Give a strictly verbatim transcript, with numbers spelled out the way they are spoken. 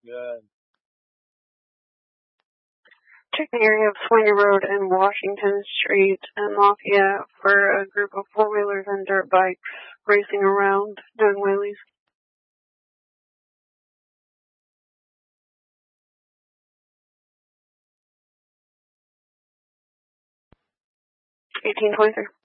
Good. Check the area of Swinger Road and Washington Street and Lafayette for a group of four-wheelers and dirt bikes racing around doing wheelies. eighteen twenty-three.